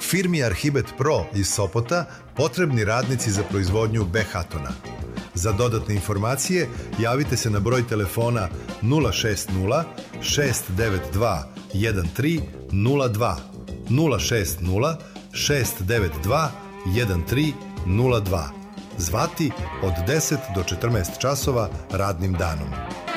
firmi Arhibet Pro iz Sopota potrebni radnici za proizvodnju Behatona. Za dodatne informacije javite se na broj telefona 060 692 1302 060 692 1302. Zvati od 10 do 14 časova radnim danom.